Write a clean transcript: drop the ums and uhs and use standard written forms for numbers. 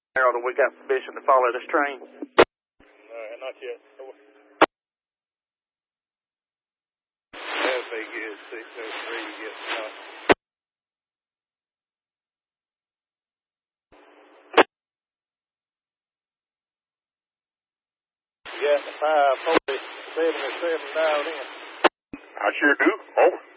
Harold, we got permission to follow this train? Not yet. As they get 603, you get You got the 540, 77 dialed in. I sure do. Over.